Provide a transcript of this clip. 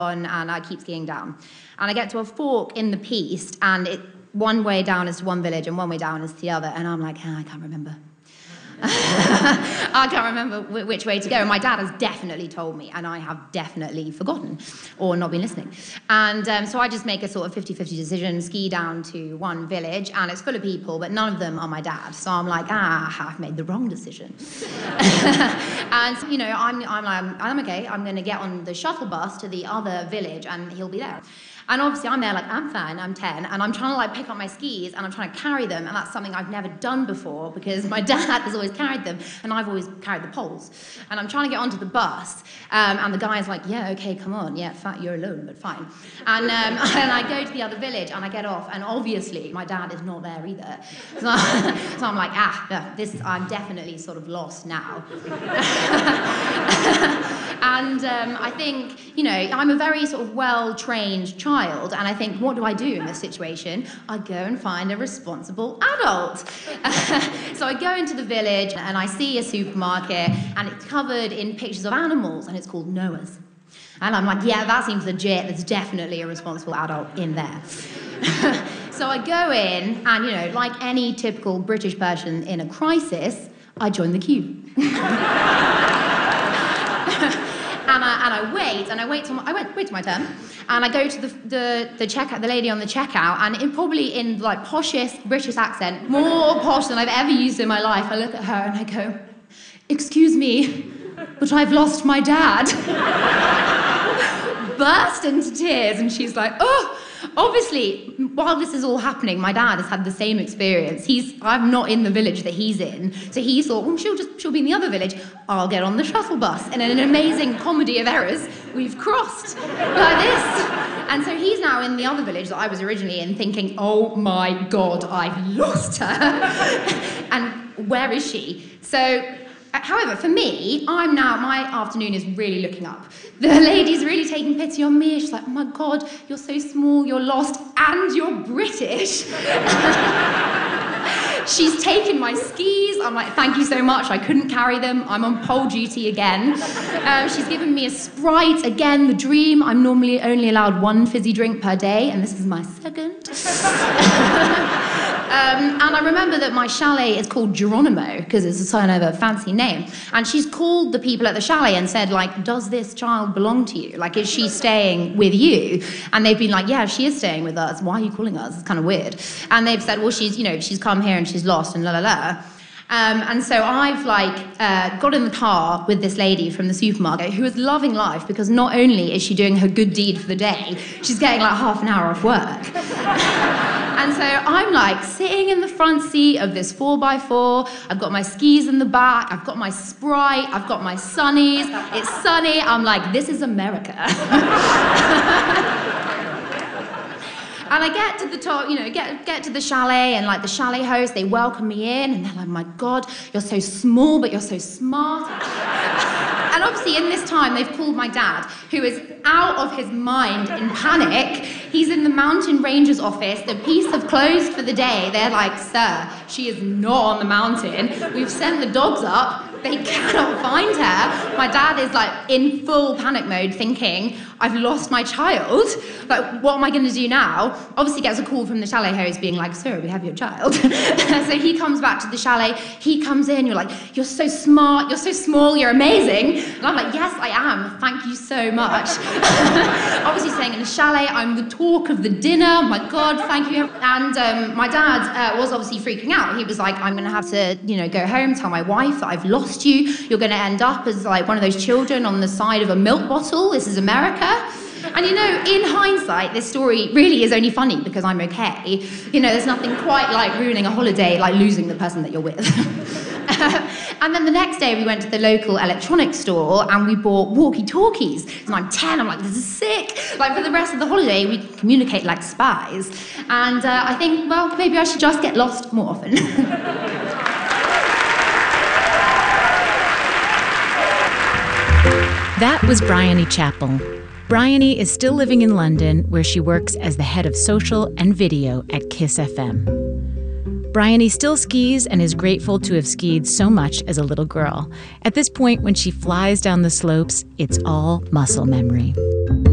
on and I keep skiing down. And I get to a fork in the piste, and one way down is to one village and one way down is to the other, and I'm like, I can't remember. I can't remember which way to go. And my dad has definitely told me, and I have definitely forgotten or not been listening. And so I just make a sort of 50-50 decision, ski down to one village, and it's full of people, but none of them are my dad. So I'm like, I've made the wrong decision. And you know, I'm okay. I'm going to get on the shuttle bus to the other village, and he'll be there. And obviously I'm there like, I'm fine, I'm 10, and I'm trying to like pick up my skis, and I'm trying to carry them, and that's something I've never done before because my dad has always carried them, and I've always carried the poles. And I'm trying to get onto the bus, and the guy's like, yeah, okay, come on, yeah, you're alone, but fine. And I go to the other village, and I get off, and obviously my dad is not there either. So I'm like, I'm definitely sort of lost now. And I think, you know, I'm a very sort of well-trained child, and I think, what do I do in this situation? I go and find a responsible adult. So I go into the village, and I see a supermarket, and it's covered in pictures of animals, and it's called Noah's. And I'm like, yeah, that seems legit. There's definitely a responsible adult in there. So I go in, and, you know, like any typical British person in a crisis, I join the queue. And I wait till my turn, and I go to the checkout, the lady on the checkout, and probably in like poshest British accent, more posh than I've ever used in my life, I look at her and I go, "Excuse me, but I've lost my dad." Burst into tears, and she's like, "Oh." Obviously, while this is all happening, my dad has had the same experience. I'm not in the village that he's in, so he thought, well, she'll be in the other village. I'll get on the shuttle bus. And in an amazing comedy of errors, we've crossed like this. And so he's now in the other village that I was originally in, thinking, oh my God, I've lost her. And where is she? So, however, for me, my afternoon is really looking up. The lady's really taking pity on me. She's like, oh my God, you're so small, you're lost, and you're British. She's taken my skis. I'm like, thank you so much. I couldn't carry them. I'm on pole duty again. She's given me a Sprite. Again, the dream. I'm normally only allowed one fizzy drink per day, and this is my second. And I remember that my chalet is called Geronimo, because it's a sign of a fancy name. And she's called the people at the chalet and said, like, does this child belong to you? Like, is she staying with you? And they've been like, yeah, she is staying with us. Why are you calling us? It's kind of weird. And they've said, well, she's come here and she's lost and la la la. And so I've got in the car with this lady from the supermarket who is loving life, because not only is she doing her good deed for the day, she's getting like half an hour off work. And so I'm like sitting in the front seat of this 4x4. I've got my skis in the back. I've got my Sprite. I've got my sunnies. It's sunny. I'm like, this is America. And I get to the top, you know, get to the chalet, and like the chalet host, they welcome me in, and they're like, my God, you're so small, but you're so smart. And obviously in this time, they've called my dad, who is out of his mind in panic. He's in the mountain ranger's office. The police have closed for the day. They're like, sir, she is not on the mountain. We've sent the dogs up. They cannot find her. My dad is like in full panic mode, thinking, I've lost my child. Like, what am I going to do now? Obviously gets a call from the chalet host being like, sir, we have your child. So he comes back to the chalet. He comes in. You're like, you're so smart. You're so small. You're amazing. And I'm like, yes, I am. Thank you so much. Obviously saying in the chalet, I'm the talk of the dinner. Oh my God, thank you. And my dad was obviously freaking out. He was like, I'm going to have to, go home, tell my wife that I've lost you. You're going to end up as like one of those children on the side of a milk bottle. This is America. And in hindsight, this story really is only funny because I'm okay. There's nothing quite like ruining a holiday, like losing the person that you're with. And then the next day we went to the local electronics store and we bought walkie-talkies. And I'm 10, I'm like, this is sick. Like for the rest of the holiday, we communicate like spies. And I think, well, maybe I should just get lost more often. That was Bryony Chapel. Bryony is still living in London, where she works as the head of social and video at Kiss FM. Bryony still skis and is grateful to have skied so much as a little girl. At this point, when she flies down the slopes, it's all muscle memory.